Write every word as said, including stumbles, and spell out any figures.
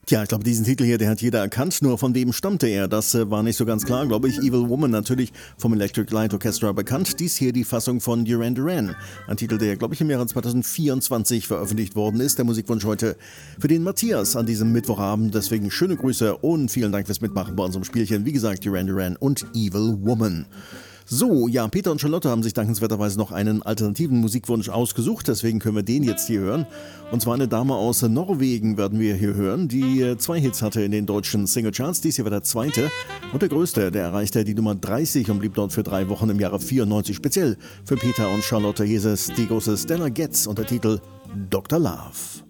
Ja, ich glaube, diesen Titel hier, der hat jeder erkannt. Nur von wem stammte er? Das äh, war nicht so ganz klar, glaube ich. Evil Woman natürlich vom Electric Light Orchestra bekannt. Dies hier die Fassung von Duran Duran. Ein Titel, der, glaube ich, im Jahre zweitausendvierundzwanzig veröffentlicht worden ist. Der Musikwunsch heute für den Matthias an diesem Mittwochabend. Deswegen schöne Grüße und vielen Dank fürs Mitmachen bei unserem Spielchen. Wie gesagt, Duran Duran und Evil Woman. So, ja, Peter und Charlotte haben sich dankenswerterweise noch einen alternativen Musikwunsch ausgesucht, deswegen können wir den jetzt hier hören. Und zwar eine Dame aus Norwegen werden wir hier hören, die zwei Hits hatte in den deutschen Singlecharts. Dies hier war der zweite und der größte, der erreichte die Nummer dreißig und blieb dort für drei Wochen im Jahre vierundneunzig. Speziell für Peter und Charlotte. Hier ist es die große Stella Getz und der Titel Doktor Love.